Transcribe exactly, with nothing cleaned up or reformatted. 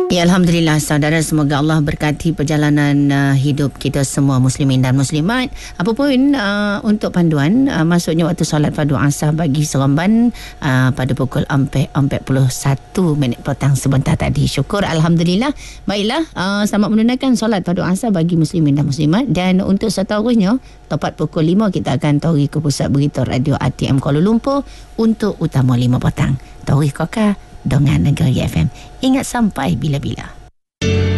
Ya, Alhamdulillah saudara, semoga Allah berkati perjalanan uh, hidup kita semua muslimin dan muslimat. Apapun uh, untuk panduan uh, masuknya waktu solat fardu asar bagi Seremban uh, pada pukul empat puluh satu minit petang sebentar tadi. Syukur, Alhamdulillah. Baiklah, uh, selamat menunaikan solat fardu asar bagi muslimin dan muslimat. Dan untuk seterusnya, tepat pukul lima kita akan tauri ke pusat berita radio A T M Kuala Lumpur untuk utama lima petang. Tauri Koka dengan Negeri F M. Ingat sampai bila-bila.